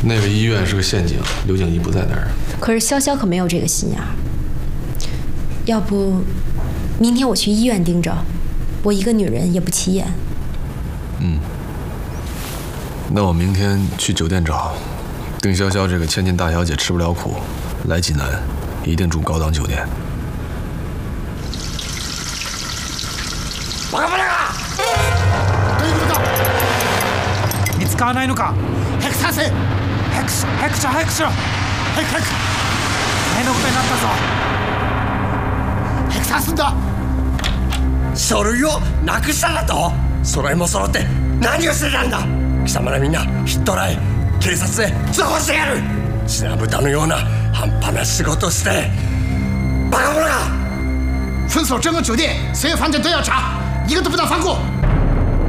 那个医院是个陷阱，刘景怡不在那儿。 可是潇潇可没有这个心眼儿。要不，明天我去医院盯着，我一个女人也不起眼。 那我明天去酒店找，丁潇潇这个千金大小姐吃不了苦，来济南一定住高档酒店。 バカバカ！どういうことか？見つからないのか？早く探せ！早くしろ！早くしろ！早く！大変なことになったぞ！早く探すんだ！書類をなくしたんだと？揃いも揃って何をしてたんだ？貴様らみんなヒットライ警察へ通報してやる！品豚のような半端な仕事してバカ者が！封锁整个酒店，所有房间都要查，一个都不能放过。